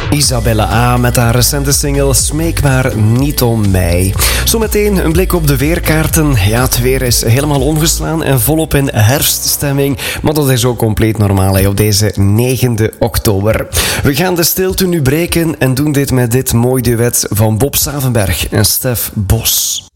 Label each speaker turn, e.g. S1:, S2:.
S1: Isabella A. met haar recente single Smeek maar niet om mij. Zometeen een blik op de weerkaarten. Ja, het weer is helemaal omgeslaan en volop in herfststemming. Maar dat is ook compleet normaal op deze 9e oktober. We gaan de stilte nu breken en doen dit met dit mooi duet van Bob Savenberg en Stef Bos.